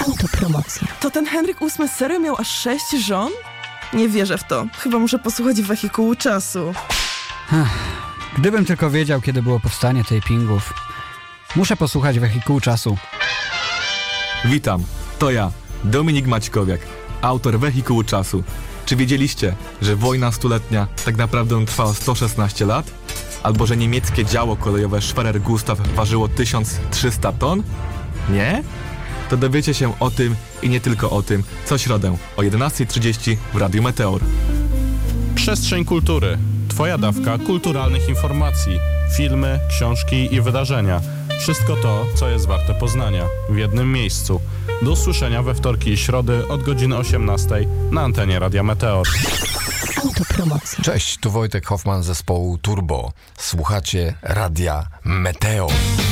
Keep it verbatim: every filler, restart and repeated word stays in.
Autopromocja. To ten Henryk ósmy serio miał aż sześć żon? Nie wierzę w to. Chyba muszę posłuchać Wehikułu Czasu. Gdybym tylko wiedział, kiedy było powstanie tapingów. Muszę posłuchać Wehikułu Czasu. Witam, to ja, Dominik Maćkowiak, autor Wehikułu Czasu. Czy wiedzieliście, że wojna stuletnia tak naprawdę trwała sto szesnaście lat? Albo że niemieckie działo kolejowe Schwerer Gustav ważyło tysiąc trzysta ton? Nie? To dowiecie się o tym i nie tylko o tym co środę o jedenasta trzydzieści w Radiu Meteor. Przestrzeń kultury. Twoja dawka kulturalnych informacji. Filmy, książki i wydarzenia. Wszystko to, co jest warte poznania. W jednym miejscu. Do usłyszenia we wtorki i środy od godziny osiemnastej na antenie Radia Meteor. Autopromocja. Cześć, tu Wojtek Hoffman z zespołu Turbo. Słuchacie Radia Meteor.